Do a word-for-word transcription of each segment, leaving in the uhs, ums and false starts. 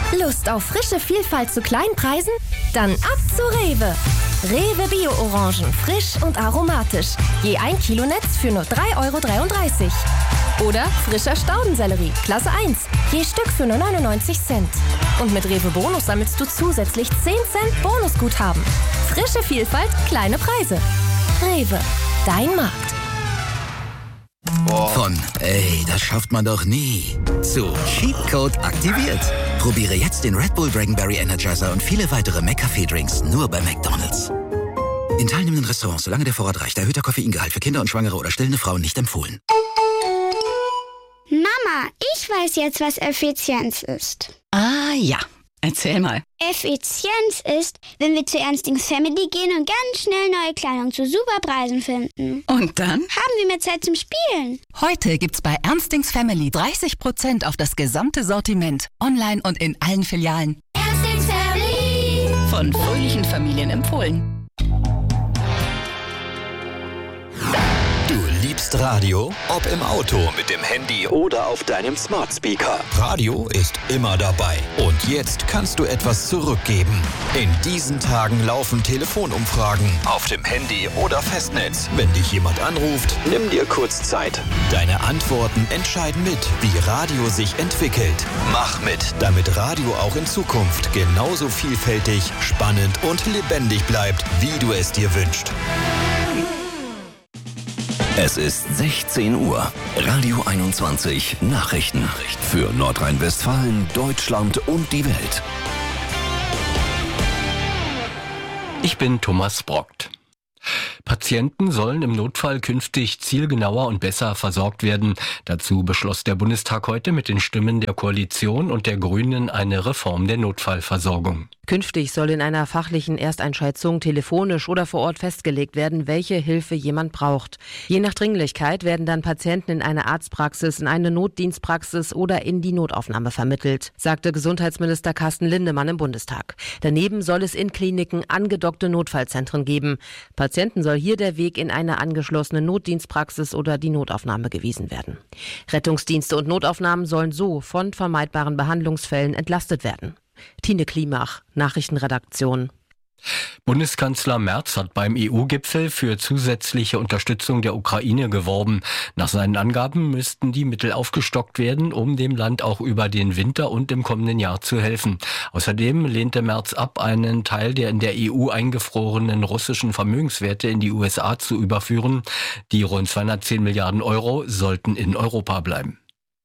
Lust auf frische Vielfalt zu kleinen Preisen? Dann ab zu Rewe. Rewe Bio-Orangen, frisch und aromatisch. Je ein Kilo Netz für nur drei Euro dreiunddreißig. Oder frischer Staudensellerie, Klasse eins, je Stück für nur neunundneunzig Cent. Und mit Rewe Bonus sammelst du zusätzlich zehn Cent Bonusguthaben. Frische Vielfalt, kleine Preise. Rewe, dein Markt. Von ey, das schafft man doch nie zu Cheatcode aktiviert. Probiere jetzt den Red Bull Dragonberry Energizer und viele weitere McCafé-Drinks nur bei McDonald's. In teilnehmenden Restaurants, solange der Vorrat reicht, erhöhter Koffeingehalt für Kinder und Schwangere oder stillende Frauen nicht empfohlen. Mama, ich weiß jetzt, was Effizienz ist. Ah ja, erzähl mal. Effizienz ist, wenn wir zu Ernstings Family gehen und ganz schnell neue Kleidung zu super Preisen finden. Und dann? Haben wir mehr Zeit zum Spielen. Heute gibt's bei Ernstings Family dreißig Prozent auf das gesamte Sortiment. Online und in allen Filialen. Ernstings Family. Von fröhlichen Familien empfohlen. Du liebst Radio? Ob im Auto, mit dem Handy oder auf deinem Smart Speaker. Radio ist immer dabei. Und jetzt kannst du etwas zurückgeben. In diesen Tagen laufen Telefonumfragen auf dem Handy oder Festnetz. Wenn dich jemand anruft, nimm dir kurz Zeit. Deine Antworten entscheiden mit, wie Radio sich entwickelt. Mach mit, damit Radio auch in Zukunft genauso vielfältig, spannend und lebendig bleibt, wie du es dir wünschst. Es ist sechzehn Uhr. Radio einundzwanzig Nachrichten für Nordrhein-Westfalen, Deutschland und die Welt. Ich bin Thomas Brockt. Patienten sollen im Notfall künftig zielgenauer und besser versorgt werden. Dazu beschloss der Bundestag heute mit den Stimmen der Koalition und der Grünen eine Reform der Notfallversorgung. Künftig soll in einer fachlichen Ersteinschätzung telefonisch oder vor Ort festgelegt werden, welche Hilfe jemand braucht. Je nach Dringlichkeit werden dann Patienten in eine Arztpraxis, in eine Notdienstpraxis oder in die Notaufnahme vermittelt, sagte Gesundheitsminister Carsten Lindemann im Bundestag. Daneben soll es in Kliniken angedockte Notfallzentren geben. Patienten soll hier der Weg in eine angeschlossene Notdienstpraxis oder die Notaufnahme gewiesen werden. Rettungsdienste und Notaufnahmen sollen so von vermeidbaren Behandlungsfällen entlastet werden. Tine Klimach, Nachrichtenredaktion. Bundeskanzler Merz hat beim E U-Gipfel für zusätzliche Unterstützung der Ukraine geworben. Nach seinen Angaben müssten die Mittel aufgestockt werden, um dem Land auch über den Winter und im kommenden Jahr zu helfen. Außerdem lehnte Merz ab, einen Teil der in der E U eingefrorenen russischen Vermögenswerte in die U S A zu überführen. Die rund zweihundertzehn Milliarden Euro sollten in Europa bleiben.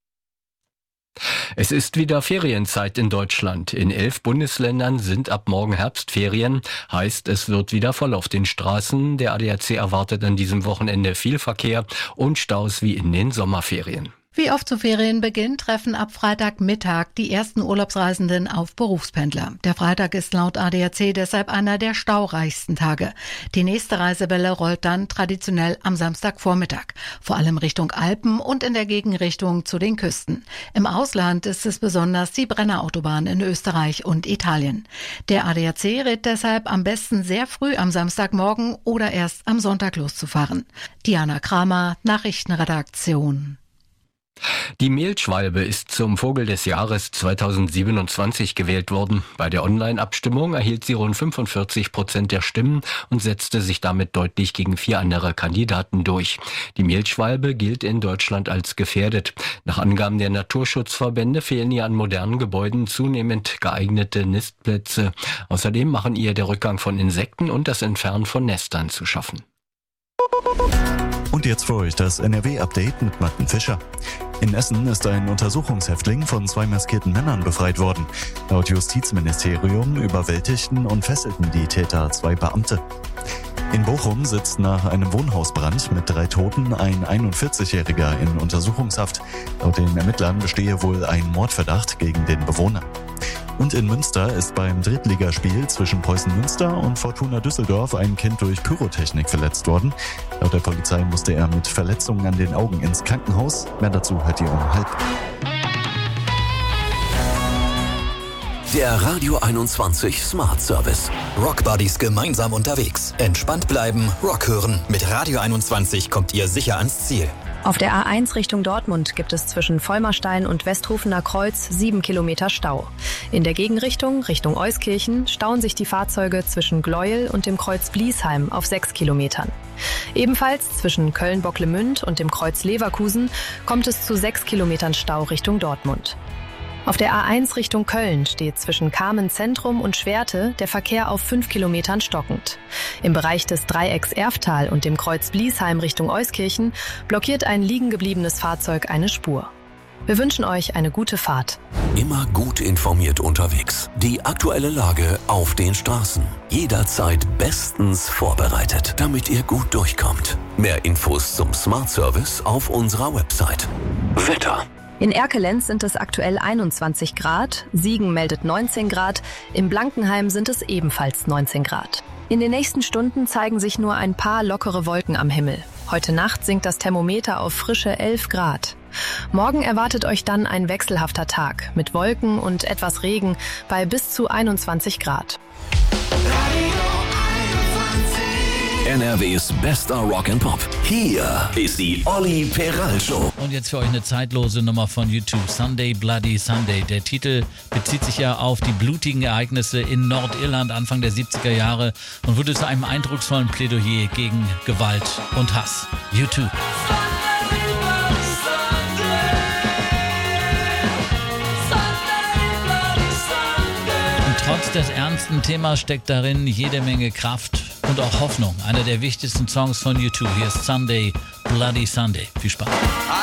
Es ist wieder Ferienzeit in Deutschland. In elf Bundesländern sind ab morgen Herbstferien. Heißt, es wird wieder voll auf den Straßen. Der A D A C erwartet an diesem Wochenende viel Verkehr und Staus wie in den Sommerferien. Wie oft zu Ferienbeginn treffen ab Freitagmittag die ersten Urlaubsreisenden auf Berufspendler. Der Freitag ist laut A D A C deshalb einer der staureichsten Tage. Die nächste Reisewelle rollt dann traditionell am Samstagvormittag, vor allem Richtung Alpen und in der Gegenrichtung zu den Küsten. Im Ausland ist es besonders die Brennerautobahn in Österreich und Italien. Der A D A C rät deshalb, am besten sehr früh am Samstagmorgen oder erst am Sonntag loszufahren. Diana Kramer, Nachrichtenredaktion. Die Mehlschwalbe ist zum Vogel des Jahres zweitausendsiebenundzwanzig gewählt worden. Bei der Online-Abstimmung erhielt sie rund fünfundvierzig Prozent der Stimmen und setzte sich damit deutlich gegen vier andere Kandidaten durch. Die Mehlschwalbe gilt in Deutschland als gefährdet. Nach Angaben der Naturschutzverbände fehlen ihr an modernen Gebäuden zunehmend geeignete Nistplätze. Außerdem machen ihr der Rückgang von Insekten und das Entfernen von Nestern zu schaffen. Und jetzt für euch das N R W-Update mit Martin Fischer. In Essen ist ein Untersuchungshäftling von zwei maskierten Männern befreit worden. Laut Justizministerium überwältigten und fesselten die Täter zwei Beamte. In Bochum sitzt nach einem Wohnhausbrand mit drei Toten ein einundvierzigjähriger in Untersuchungshaft. Laut den Ermittlern bestehe wohl ein Mordverdacht gegen den Bewohner. Und in Münster ist beim Drittligaspiel zwischen Preußen Münster und Fortuna Düsseldorf ein Kind durch Pyrotechnik verletzt worden. Laut der Polizei musste er mit Verletzungen an den Augen ins Krankenhaus. Mehr dazu hört ihr um halb. Der Radio einundzwanzig Smart Service. Rock Buddies gemeinsam unterwegs. Entspannt bleiben, Rock hören. Mit Radio einundzwanzig kommt ihr sicher ans Ziel. Auf der A eins Richtung Dortmund gibt es zwischen Vollmerstein und Westrufener Kreuz sieben Kilometer Stau. In der Gegenrichtung, Richtung Euskirchen, stauen sich die Fahrzeuge zwischen Gleuel und dem Kreuz Bliesheim auf sechs Kilometern. Ebenfalls zwischen Köln-Bocklemünd und dem Kreuz Leverkusen kommt es zu sechs Kilometern Stau Richtung Dortmund. Auf der A eins Richtung Köln steht zwischen Kamen Zentrum und Schwerte der Verkehr auf fünf Kilometern stockend. Im Bereich des Dreiecks Erftal und dem Kreuz Bliesheim Richtung Euskirchen blockiert ein liegen gebliebenes Fahrzeug eine Spur. Wir wünschen euch eine gute Fahrt. Immer gut informiert unterwegs. Die aktuelle Lage auf den Straßen. Jederzeit bestens vorbereitet, damit ihr gut durchkommt. Mehr Infos zum Smart Service auf unserer Website. Wetter. In Erkelenz sind es aktuell einundzwanzig Grad, Siegen meldet neunzehn Grad, im Blankenheim sind es ebenfalls neunzehn Grad. In den nächsten Stunden zeigen sich nur ein paar lockere Wolken am Himmel. Heute Nacht sinkt das Thermometer auf frische elf Grad. Morgen erwartet euch dann ein wechselhafter Tag mit Wolken und etwas Regen bei bis zu einundzwanzig Grad. N R Ws bester Rock and Pop. Hier ist die Olli Peral Show. Und jetzt für euch eine zeitlose Nummer von U zwei, Sunday Bloody Sunday. Der Titel bezieht sich ja auf die blutigen Ereignisse in Nordirland Anfang der siebziger Jahre und wurde zu einem eindrucksvollen Plädoyer gegen Gewalt und Hass. U zwei. Trotz des ernsten Themas steckt darin jede Menge Kraft und auch Hoffnung. Einer der wichtigsten Songs von U zwei. Hier ist Sunday, Bloody Sunday. Viel Spaß.